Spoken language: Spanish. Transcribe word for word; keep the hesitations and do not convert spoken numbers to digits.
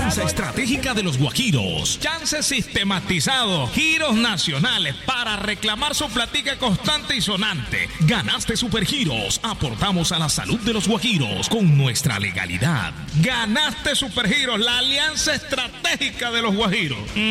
Alianza Estratégica de los Guajiros. Chance sistematizado. Giros nacionales para reclamar su platica constante y sonante. Ganaste Supergiros. Aportamos a la salud de los guajiros con nuestra legalidad. Ganaste Supergiros, la alianza estratégica de los guajiros.